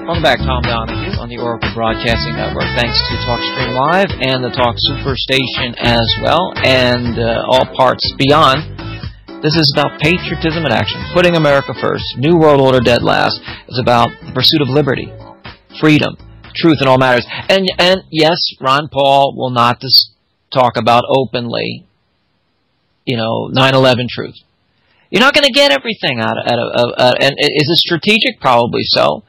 Welcome back, Tom Donahue on the Oracle Broadcasting Network. Thanks to TalkStream Live and the Talk Superstation as well, and all parts beyond. This is about patriotism in action, putting America first. New World Order dead last is about the pursuit of liberty, freedom, truth in all matters. And yes, Ron Paul will not talk about openly, 9/11 truth. You're not going to get everything out of and is it strategic? Probably so.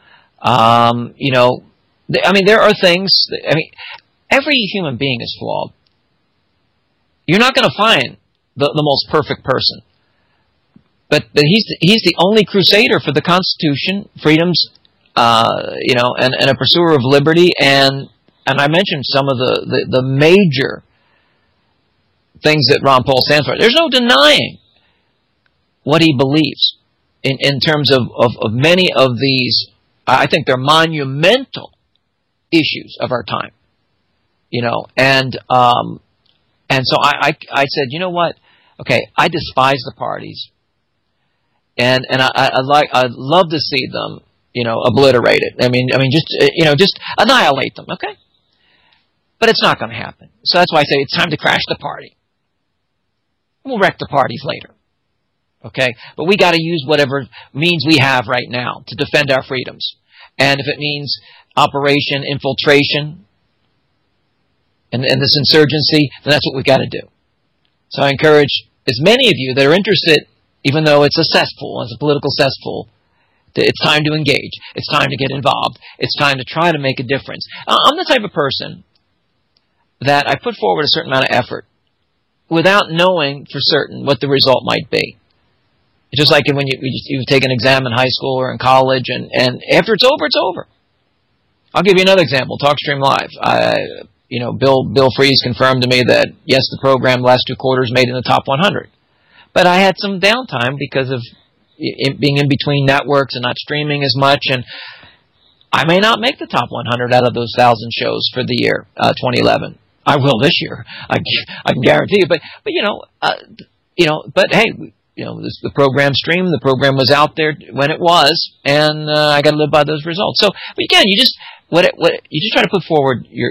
There are things. Every human being is flawed. You're not going to find the most perfect person, but he's the only crusader for the Constitution, freedoms, and a pursuer of liberty. And I mentioned some of the major things that Ron Paul stands for. There's no denying what he believes in terms of many of these. I think they're monumental issues of our time, and so I said, you know what? Okay, I despise the parties, and I'd love to see them, obliterated. Just annihilate them, okay? But it's not going to happen. So that's why I say it's time to crash the party. We'll wreck the parties later. Okay? But we got to use whatever means we have right now to defend our freedoms. And if it means operation infiltration and this insurgency, then that's what we've got to do. So I encourage as many of you that are interested, even though it's a cesspool, it's a political cesspool, it's time to engage. It's time to get involved. It's time to try to make a difference. I'm the type of person that I put forward a certain amount of effort without knowing for certain what the result might be. It's just like when you take an exam in high school or in college, and after it's over, it's over. I'll give you another example. TalkStream Live. Bill Fries confirmed to me that, yes, the program last 2 quarters made in the top 100. But I had some downtime because of being in between networks and not streaming as much, and I may not make the top 100 out of those 1,000 shows for the year 2011. I will this year. I can guarantee you. But hey, the program streamed. The program was out there when it was, and I got to live by those results. So, but again, you just try to put forward your